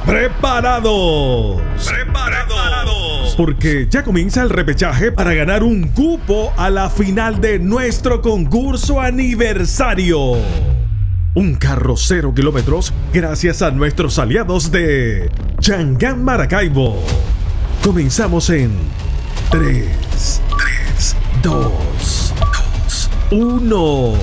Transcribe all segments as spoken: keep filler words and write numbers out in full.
¡Preparados! ¡Preparados! Porque ya comienza el repechaje para ganar un cupo a la final de nuestro concurso aniversario. Un carro cero kilómetros gracias a nuestros aliados de Chang'an Maracaibo. Comenzamos en tres, dos, uno.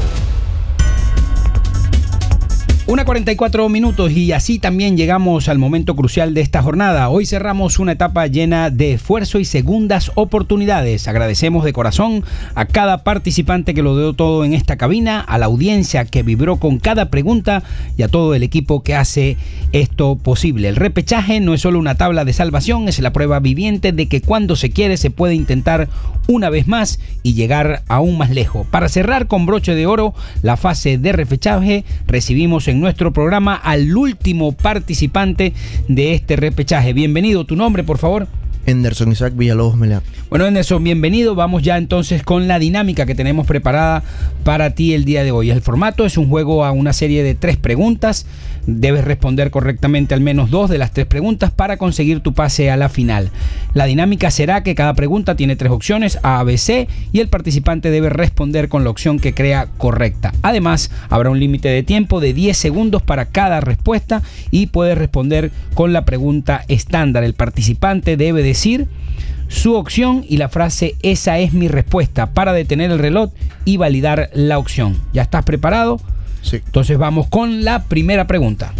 una cuarenta y cuatro minutos y así también llegamos al momento crucial de esta jornada. Hoy cerramos una etapa llena de esfuerzo y segundas oportunidades. Agradecemos de corazón a cada participante que lo dio todo en esta cabina, a la audiencia que vibró con cada pregunta y a todo el equipo que hace esto posible. El repechaje no es solo una tabla de salvación, es la prueba viviente de que cuando se quiere se puede intentar una vez más y llegar aún más lejos. Para cerrar con broche de oro la fase de repechaje, recibimos en nuestro programa al último participante de este repechaje. Bienvenido, tu nombre, por favor. Henderson Isaac Villalobos Meleán. Bueno, Henderson, bienvenido. Vamos ya entonces con la dinámica que tenemos preparada para ti el día de hoy. El formato es un juego a una serie de tres preguntas. Debes responder correctamente al menos dos de las tres preguntas para conseguir tu pase a la final. La dinámica será que cada pregunta tiene tres opciones, A, B, C, y el participante debe responder con la opción que crea correcta. Además, habrá un límite de tiempo de diez segundos para cada respuesta y puedes responder con la pregunta estándar. El participante debe decir su opción y la frase "esa es mi respuesta" para detener el reloj y validar la opción. ¿Ya estás preparado? Sí. Entonces vamos con la primera pregunta.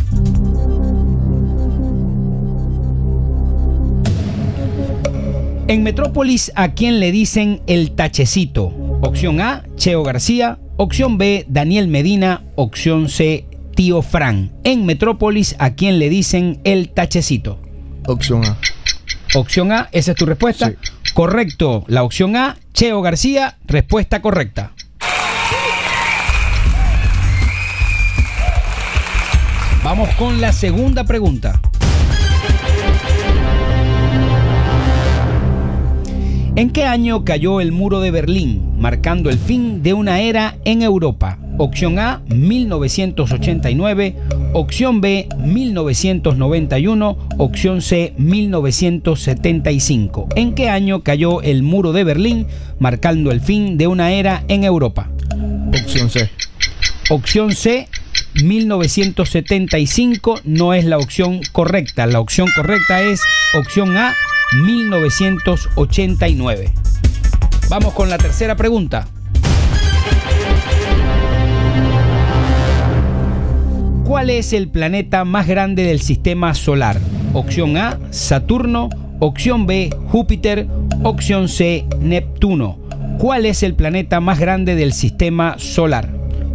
En Metrópolis, ¿a quién le dicen el tachecito? Opción A, Cheo García. Opción B, Daniel Medina. Opción C, Tío Fran. En Metrópolis, ¿a quién le dicen el tachecito? Opción A. Opción A, ¿esa es tu respuesta? Sí. Correcto, la opción A, Cheo García, respuesta correcta. Vamos con la segunda pregunta. ¿En qué año cayó el muro de Berlín, marcando el fin de una era en Europa? Opción A, mil novecientos ochenta y nueve. Opción B, mil novecientos noventa y uno. Opción C, mil novecientos setenta y cinco. ¿En qué año cayó el muro de Berlín, marcando el fin de una era en Europa? Opción C. Opción C, mil novecientos setenta y cinco, no es la opción correcta. La opción correcta es opción A, mil novecientos ochenta y nueve. Vamos con la tercera pregunta. ¿Cuál es el planeta más grande del sistema solar? Opción A, Saturno. Opción B, Júpiter. Opción C, Neptuno. ¿Cuál es el planeta más grande del sistema solar?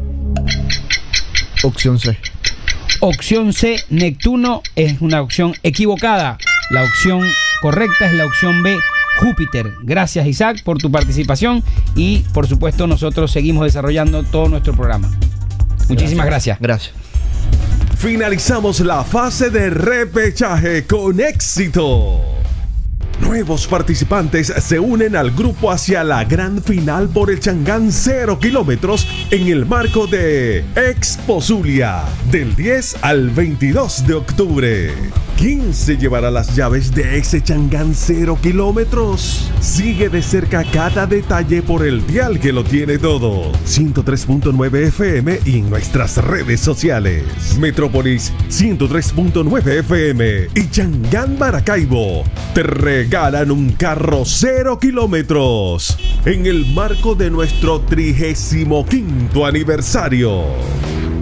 Opción C. Opción C, Neptuno, es una opción equivocada. La opción correcta es la opción B, Júpiter. Gracias, Isaac, por tu participación y, por supuesto, nosotros seguimos desarrollando todo nuestro programa. Muchísimas gracias. Gracias. Finalizamos la fase de repechaje con éxito. Nuevos participantes se unen al grupo hacia la gran final por el Chang'an cero kilómetros en el marco de Expo Zulia del diez al veintidós de octubre. ¿Quién se llevará las llaves de ese Chang'an cero kilómetros? Sigue de cerca cada detalle por el dial que lo tiene todo. ciento tres punto nueve F M y en nuestras redes sociales. Metrópolis ciento tres punto nueve F M y Chang'an Maracaibo te regalan un carro cero kilómetros en el marco de nuestro trigésimo quinto aniversario.